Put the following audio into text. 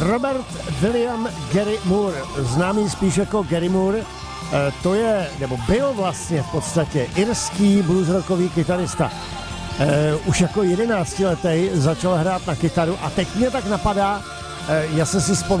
Robert William Gary Moore, známý spíš jako Gary Moore, to je, nebo byl vlastně v podstatě irský bluesrockový kytarista. Už jako 11letý začal hrát na kytaru a teď mě tak napadá, já jsem si vzpomněl,